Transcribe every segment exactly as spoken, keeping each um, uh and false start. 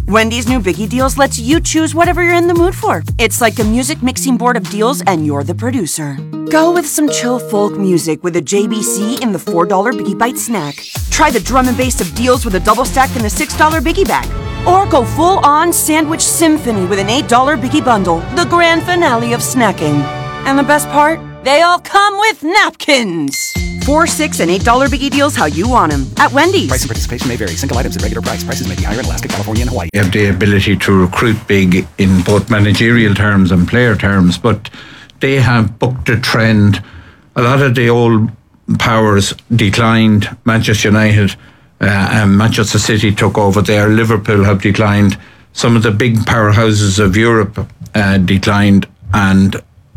Wendy's new Biggie Deals lets you choose whatever you're in the mood for. It's like a music mixing board of deals and you're the producer. Go with some chill folk music with a J B C in the four dollar Biggie Bite snack. Try the drum and bass of deals with a double stack in the six dollar Biggie Bag. Or go full-on sandwich symphony with an eight dollar Biggie Bundle, the grand finale of snacking. And the best part? They all come with napkins. Four, six, and eight dollar Biggie Deals how you want them at Wendy's. Price and participation may vary. Single items at regular price. Prices may be higher in Alaska, California, and Hawaii. You have the ability to recruit big in both managerial terms and player terms, but they have booked a trend. A lot of the old powers declined. Manchester United uh, and Manchester City took over there. Liverpool have declined. Some of the big powerhouses of Europe uh, declined, and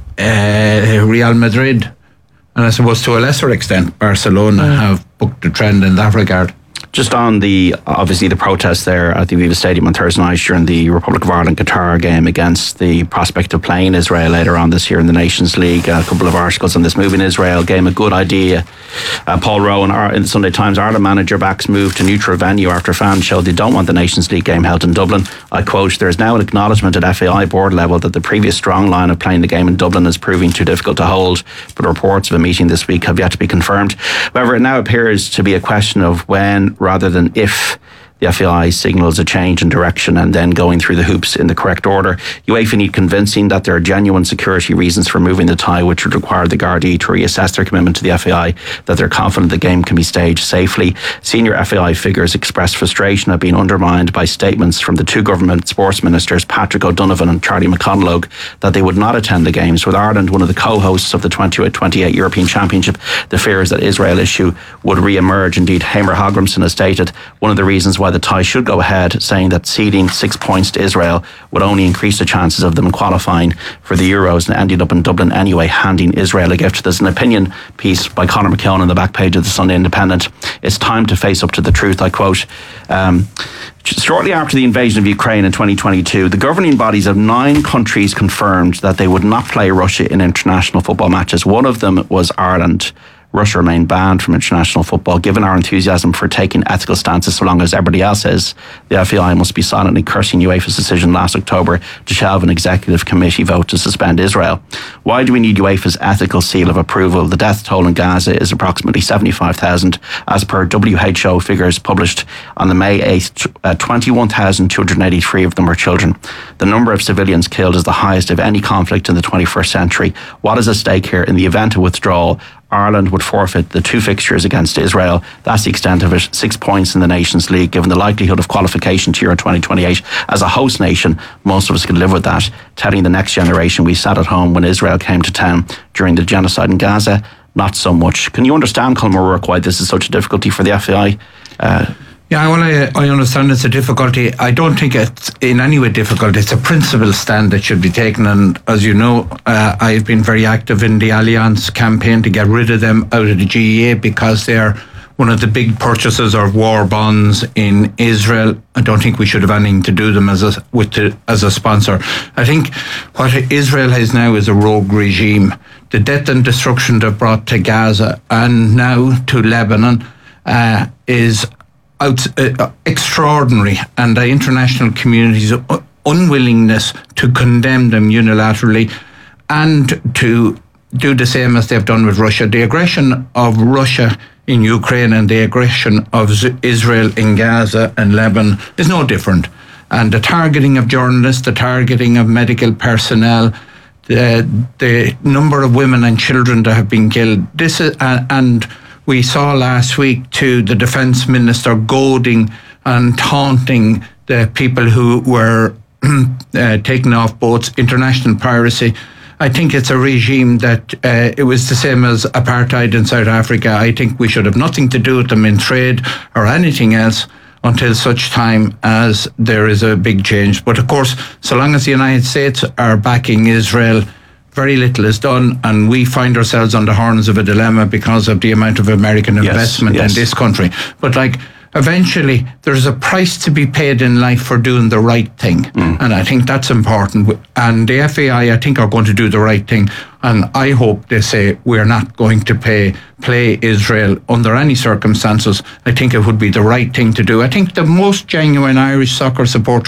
uh, Real Madrid, and I suppose to a lesser extent Barcelona, mm. have booked a trend in that regard. Just on the, obviously the protest there at the Aviva Stadium on Thursday night during the Republic of Ireland Qatar game against the prospect of playing Israel later on this year in the Nations League. A couple of articles on this move in Israel game, a good idea. Uh, Paul Rowan in the Sunday Times, Ireland manager backs move to neutral venue after fans showed they don't want the Nations League game held in Dublin. I quote, there is now an acknowledgement at F A I board level that the previous strong line of playing the game in Dublin is proving too difficult to hold, but reports of a meeting this week have yet to be confirmed. However, it now appears to be a question of when rather than if the F A I signals a change in direction and then going through the hoops in the correct order. UEFA need convincing that there are genuine security reasons for moving the tie, which would require the Gardaí to reassess their commitment to the F A I, that they're confident the game can be staged safely. Senior F A I figures expressed frustration at being undermined by statements from the two government sports ministers, Patrick O'Donovan and Charlie McConalogue, that they would not attend the games. With Ireland one of the co-hosts of the twenty twenty-eight European Championship, the fear is that Israel issue would re-emerge. Indeed, Hamer Hogramson has stated one of the reasons why the tie should go ahead, saying that ceding six points to Israel would only increase the chances of them qualifying for the Euros and ending up in Dublin anyway, handing Israel a gift. There's an opinion piece by Conor McKeown on the back page of the Sunday Independent. It's time to face up to the truth, I quote. Um, Shortly after the invasion of Ukraine in twenty twenty-two, the governing bodies of nine countries confirmed that they would not play Russia in international football matches. One of them was Ireland. Russia remained banned from international football. Given our enthusiasm for taking ethical stances so long as everybody else is, the F A I must be silently cursing UEFA's decision last October to shelve an executive committee vote to suspend Israel. Why do we need UEFA's ethical seal of approval? The death toll in Gaza is approximately seventy-five thousand. As per W H O figures published on the May eighth, uh, twenty-one thousand two hundred eighty-three of them are children. The number of civilians killed is the highest of any conflict in the twenty-first century. What is at stake here? In the event of withdrawal, Ireland would forfeit the two fixtures against Israel. That's the extent of it. Six points in the Nations League. Given the likelihood of qualification to Euro twenty twenty-eight as a host nation, most of us could live with that. Telling the next generation we sat at home when Israel came to town during the genocide in Gaza, not so much. Can you understand, Colm O'Rourke, why this is such a difficulty for the F A I? Uh, Yeah, well, I, I understand it's a difficulty. I don't think it's in any way difficult. It's a principled stand that should be taken. And as you know, uh, I've been very active in the Allianz campaign to get rid of them out of the G E A because they're one of the big purchasers of war bonds in Israel. I don't think we should have anything to do them as a, with the, as a sponsor. I think what Israel has now is a rogue regime. The death and destruction they've brought to Gaza and now to Lebanon uh, is Out, uh, extraordinary, and the international community's unwillingness to condemn them unilaterally and to do the same as they've done with Russia. The aggression of Russia in Ukraine and the aggression of Israel in Gaza and Lebanon is no different. And the targeting of journalists, the targeting of medical personnel, the, the number of women and children that have been killed, this is, uh, and we saw last week too the defence minister goading and taunting the people who were uh, taking off boats, international piracy. I think it's a regime that uh, it was the same as apartheid in South Africa. I think we should have nothing to do with them in trade or anything else until such time as there is a big change. But of course, so long as the United States are backing Israel, very little is done, and we find ourselves on the horns of a dilemma because of the amount of American investment yes, yes. in this country. But like, eventually, there's a price to be paid in life for doing the right thing, mm. and I think that's important. And the F A I, I think, are going to do the right thing, and I hope they say we're not going to pay play Israel under any circumstances. I think it would be the right thing to do. I think the most genuine Irish soccer supporter